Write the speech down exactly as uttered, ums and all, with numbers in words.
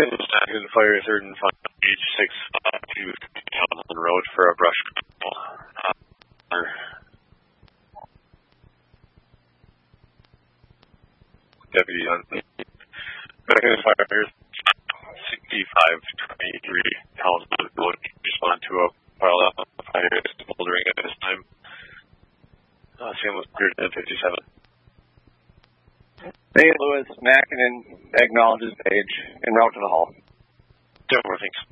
Second fire, third and final, H six five two Townsend Road for a brush control. Uh, Deputy on second fire, sixty-five twenty-three Townsend Road. Respond to a pile of fire smoldering at this time. Uh, same with one fifty-seven. Saint Louis, Mackinnon acknowledges Page en route to the hall. Don't thanks.